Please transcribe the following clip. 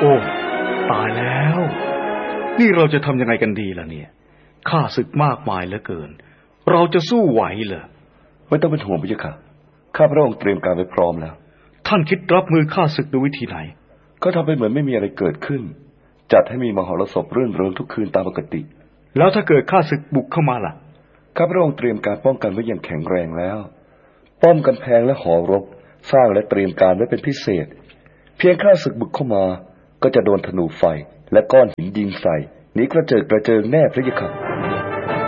อ้ตายแล้วนี่เราจะทำยังไงกันดีล่ะเนี่ยข้าศึกมากมายเหลือเกินเราจะสู้ไหวเหรอไม่ต้องเป็นห่วงพระเจ้าค่ะข้าพระองค์เตรียมการไว้พร้อมแล้วท่านคิดรับมือข้าศึกด้วยวิธีไหนก็ทำไปเหมือนไม่มีอะไรเกิดขึ้นจัดให้มีมหรสพรื่นเริงทุกคืนตามปกติแล้วถ้าเกิดข้าศึกบุกเข้ามาล่ะข้าพระองค์เตรียมการป้องกันไว้อย่างแข็งแรงแล้วป้อมกำแพงและหอรบสร้างและเตรียมการไว้เป็นพิเศษเพียงข้าศึกบุกเข้ามาก็จะโดนธนูไฟและก้อนหินยิงใส่หนีกระเจิดกระเจิงแน่พระเจ้าค่ะ